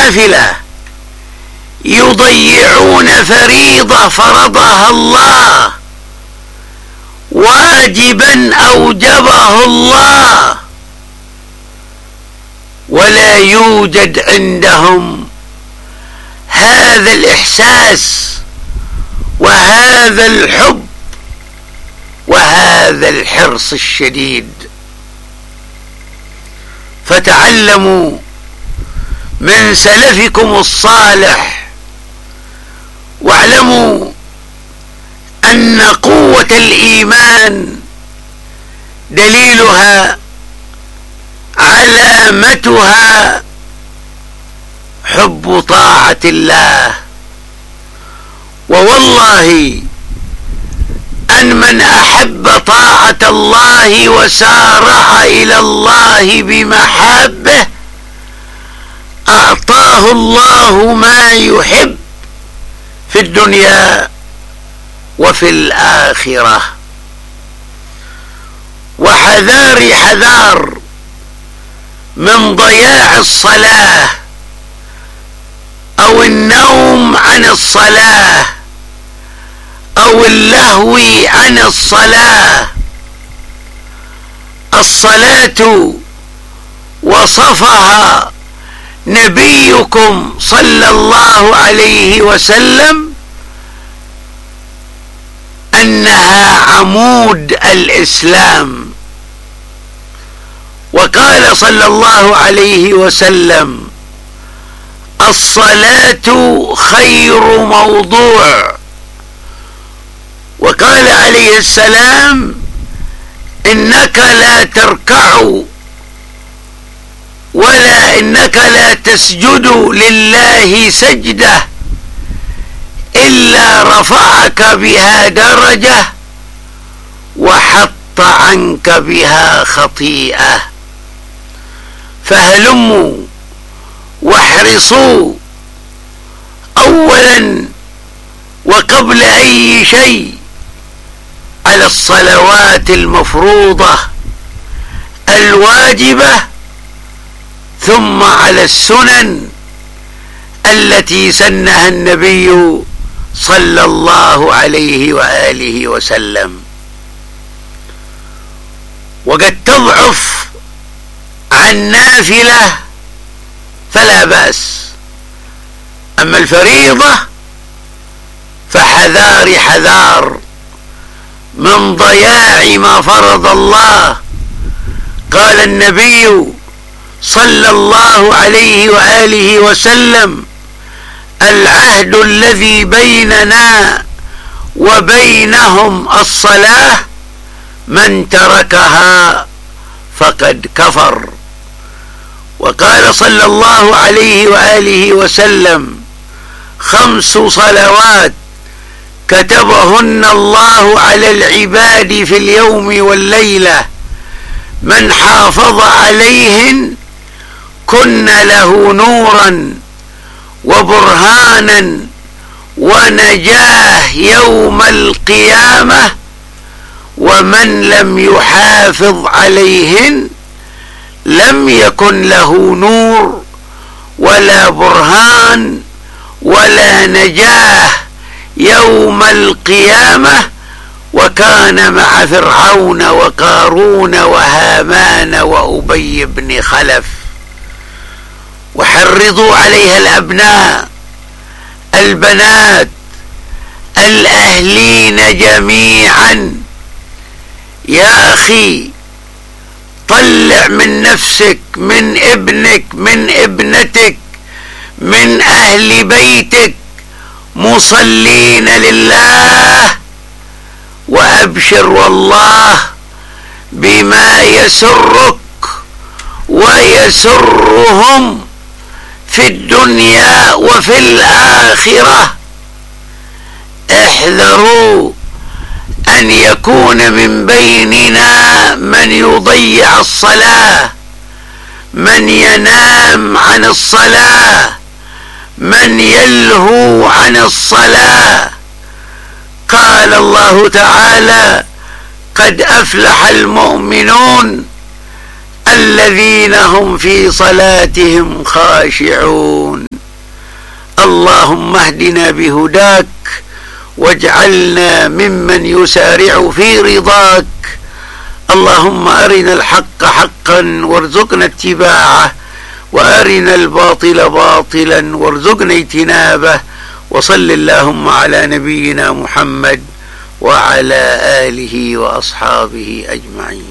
النافلة يضيعون فريضة فرضها الله، واجبا أوجبه الله، ولا يوجد عندهم هذا الإحساس وهذا الحب وهذا الحرص الشديد. فتعلموا من سلفكم الصالح، واعلموا أن قوة الإيمان دليلها علامتها حب طاعة الله. ووالله أن من أحب طاعة الله وسارع إلى الله بمحبه أعطاه الله ما يحب في الدنيا وفي الآخرة. وحذار حذار من ضياع الصلاة أو النوم عن الصلاة أو اللهو عن الصلاة. الصلاة وصفها نبيكم صلى الله عليه وسلم أنها عمود الإسلام، وقال صلى الله عليه وسلم: الصلاة خير موضوع. وقال عليه السلام: إنك لا تركع ولا إنك لا تسجد لله سجدة إلا رفعك بها درجة وحط عنك بها خطيئة. فهلموا واحرصوا أولا وقبل أي شيء على الصلوات المفروضة الواجبة، ثم على السنن التي سنها النبي صلى الله عليه وآله وسلم. وقد تضعف عن نافلة فلا بأس، أما الفريضة فحذار حذار من ضياع ما فرض الله. قال النبي صلى الله عليه وآله وسلم: العهد الذي بيننا وبينهم الصلاة، من تركها فقد كفر. وقال صلى الله عليه وآله وسلم: 5 صلوات كتبهن الله على العباد في اليوم والليلة، من حافظ عليهن كن له نورا وبرهانا ونجاه يوم القيامة، ومن لم يحافظ عليهن لم يكن له نور ولا برهان ولا نجاه يوم القيامة، وكان مع فرعون وقارون وهامان وأبي بن خلف. وحرضوا عليها الأبناء البنات الأهلين جميعا. يا أخي، طلع من نفسك، من ابنك، من ابنتك، من أهل بيتك مصلين لله، وأبشر والله بما يسرك ويسرهم في الدنيا وفي الآخرة. احذروا أن يكون من بيننا من يضيع الصلاة، من ينام عن الصلاة، من يلهو عن الصلاة. قال الله تعالى: قد أفلح المؤمنون الذين هم في صلاتهم خاشعون. اللهم اهدنا بهداك واجعلنا ممن يسارع في رضاك. اللهم أرنا الحق حقا وارزقنا اتباعه، وأرنا الباطل باطلا وارزقنا اجتنابه. وصل اللهم على نبينا محمد وعلى آله وأصحابه أجمعين.